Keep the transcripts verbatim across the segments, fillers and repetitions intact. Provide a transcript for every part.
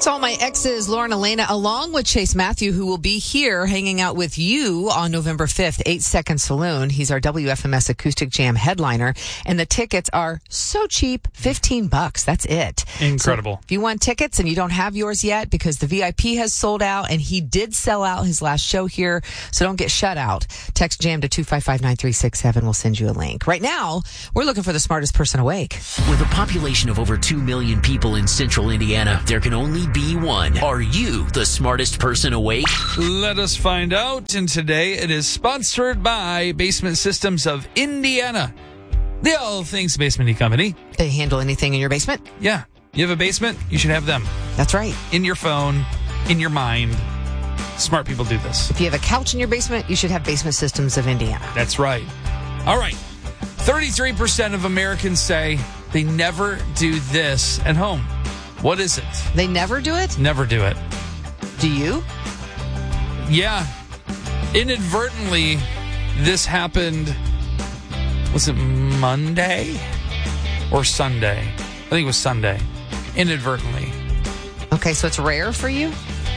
That's all my exes, Lauren Elena, along with Chase Matthew, who will be here hanging out with you on November fifth, eight Second Saloon. He's our W F M S Acoustic Jam headliner, and the tickets are so cheap, fifteen bucks. That's it. Incredible. So if you want tickets and you don't have yours yet because the V I P has sold out, and he did sell out his last show here, so don't get shut out. Text JAM to two five five, nine three six seven. We'll send you a link. Right now, we're looking for the smartest person awake. With a population of over two million people in central Indiana, there can only be one. Are you the smartest person awake? Let us find out. And today it is sponsored by Basement Systems of Indiana. The All Things Basement Company. They handle anything in your basement? Yeah. You have a basement? You should have them. That's right. In your phone, in your mind. Smart people do this. If you have a couch in your basement, you should have Basement Systems of Indiana. That's right. All right. thirty-three percent of Americans say they never do this at home. What is it? They never do it? Never do it. Do you? Yeah. Inadvertently, this happened, was it Monday or Sunday? I think it was Sunday. Inadvertently. Okay, so it's rare for you?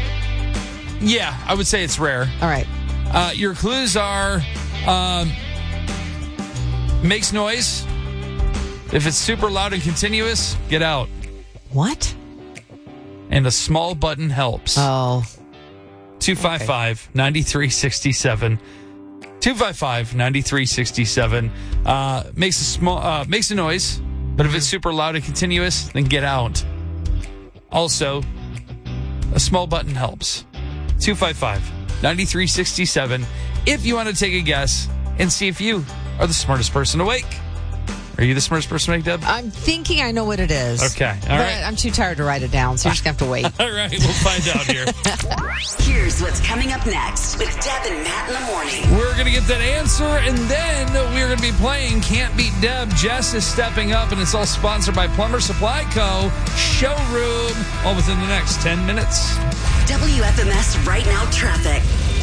Yeah, I would say it's rare. All right. Uh, your clues are, um, makes noise. If it's super loud and continuous, get out. What? And a small button helps. Oh. two five five, nine three six seven. two five five, nine three six seven. Uh, makes a small, uh, makes a noise, but if it's super loud and continuous, then get out. Also, a small button helps. two five five, nine three six seven. If you want to take a guess and see if you are the smartest person awake. Are you the smartest person awake, Deb? I'm thinking I know what it is. Okay, all but right. I'm too tired to write it down, so you're just going to have to wait. All right, we'll find out here. Here's what's coming up next with Deb and Matt in the morning. We're going to get that answer, and then we're going to be playing Can't Beat Deb. Jess is stepping up, and it's all sponsored by Plumber Supply Co. Showroom, all within the next ten minutes. W F M S Right Now Traffic.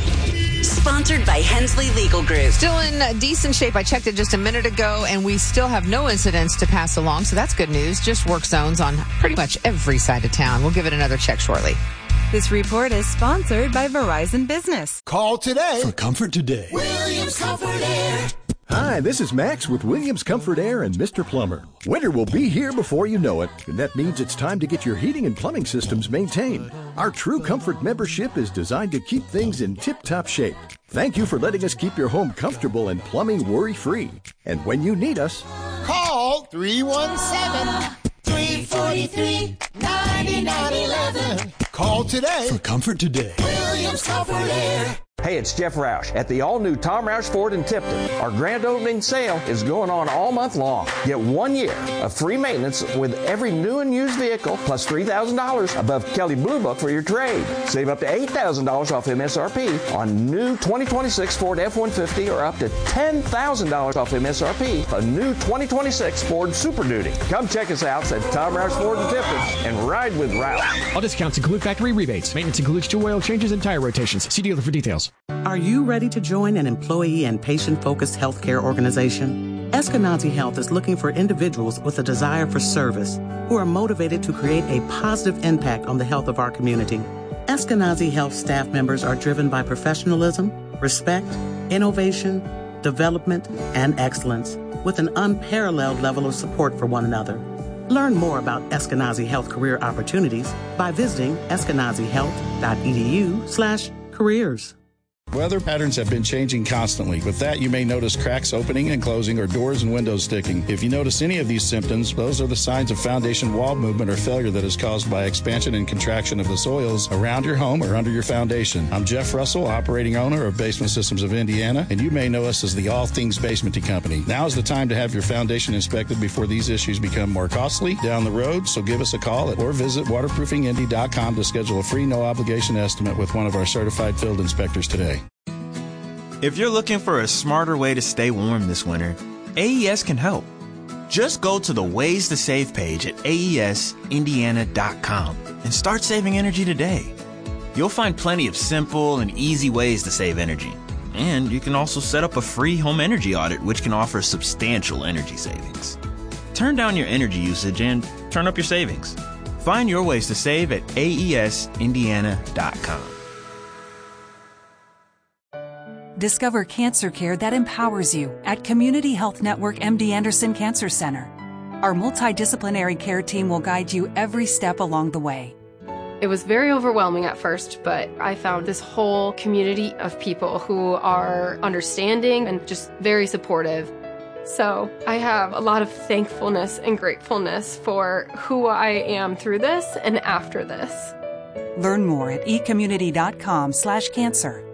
Sponsored by Hensley Legal Group. Still in decent shape. I checked it just a minute ago, and we still have no incidents to pass along, so that's good news. Just work zones on pretty much every side of town. We'll give it another check shortly. This report is sponsored by Verizon Business. Call today for Comfort Today. Williams Comfort Air. Hi, this is Max with Williams Comfort Air and Mister Plumber. Winter will be here before you know it, and that means it's time to get your heating and plumbing systems maintained. Our True Comfort membership is designed to keep things in tip-top shape. Thank you for letting us keep your home comfortable and plumbing worry-free. And when you need us, call three one seven, three four three, nine nine one one. Call today for Comfort Today. Williams Comfort Air. Hey, it's Jeff Roush at the all-new Tom Roush Ford in Tipton. Our grand opening sale is going on all month long. Get one year of free maintenance with every new and used vehicle, plus three thousand dollars above Kelley Blue Book for your trade. Save up to eight thousand dollars off M S R P on new twenty twenty-six Ford F one fifty or up to ten thousand dollars off M S R P a new twenty twenty-six Ford Super Duty. Come check us out at Tom Roush Ford in Tipton and ride with Roush. All discounts include factory rebates. Maintenance includes two oil changes and tire rotations. See dealer for details. Are you ready to join an employee and patient-focused healthcare organization? Eskenazi Health is looking for individuals with a desire for service who are motivated to create a positive impact on the health of our community. Eskenazi Health staff members are driven by professionalism, respect, innovation, development, and excellence, with an unparalleled level of support for one another. Learn more about Eskenazi Health career opportunities by visiting eskenazihealth.edu slash careers. Weather patterns have been changing constantly. With that, you may notice cracks opening and closing or doors and windows sticking. If you notice any of these symptoms, those are the signs of foundation wall movement or failure that is caused by expansion and contraction of the soils around your home or under your foundation. I'm Jeff Russell, operating owner of Basement Systems of Indiana, and you may know us as the All Things Basement Company. Now is the time to have your foundation inspected before these issues become more costly down the road, so give us a call at, or visit waterproofing indy dot com to schedule a free no-obligation estimate with one of our certified field inspectors today. If you're looking for a smarter way to stay warm this winter, A E S can help. Just go to the Ways to Save page at A E S indiana dot com and start saving energy today. You'll find plenty of simple and easy ways to save energy. And you can also set up a free home energy audit, which can offer substantial energy savings. Turn down your energy usage and turn up your savings. Find your ways to save at A E S Indiana dot com. Discover cancer care that empowers you at Community Health Network M D Anderson Cancer Center. Our multidisciplinary care team will guide you every step along the way. It was very overwhelming at first, but I found this whole community of people who are understanding and just very supportive. So I have a lot of thankfulness and gratefulness for who I am through this and after this. Learn more at ecommunity.com slash cancer.